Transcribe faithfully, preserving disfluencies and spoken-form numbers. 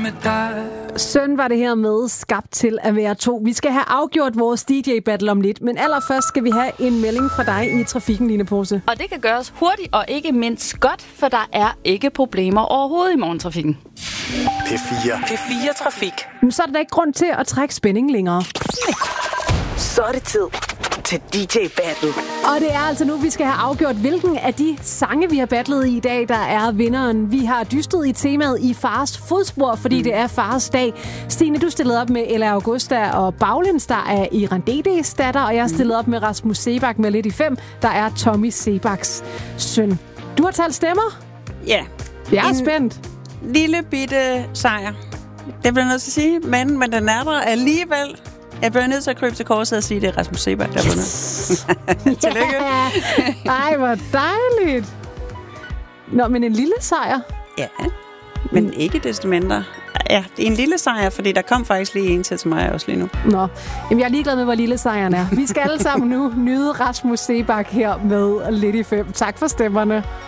med dig. Søn var det her med Skabt til at være to. Vi skal have afgjort vores D J-battle om lidt, men allerførst skal vi have en melding fra dig i trafikken, Line Pose. Og det kan gøres hurtigt og ikke mindst godt, for der er ikke problemer overhovedet i morgentrafikken. P fire. P fire Trafik. Så er der ikke grund til at trække spænding længere. Så er det tid til D J-battle. Og det er altså nu, vi skal have afgjort, hvilken af de sange, vi har battlet i i dag, der er vinderen. Vi har dystet i temaet i fars fodspor, fordi mm. det er fars dag. Stine, du stillede op med Ella Augusta og Baglæns, der er Iran Dedes datter, og jeg stillede op med Rasmus Seebach med Lidt i fem, der er Tommy Seebachs søn. Du har talt stemmer? Ja. Jeg er en spændt. Lille bitte sejr. Det bliver nødt til at sige, men, men den er der alligevel. Jeg bliver nødt til at krybe til korset og sige, at det er Rasmus Seebach, der vundet. Tillykke. Ej, hvor dejligt. Nå, men en lille sejr. Ja, men ikke desto mindre. Ja, det er en lille sejr, fordi der kom faktisk lige en til til mig også lige nu. Nå, jamen jeg er ligeglad med, hvor lille sejren er. Vi skal alle sammen nu nyde Rasmus Seebach her med Lidt i fem. Tak for stemmerne.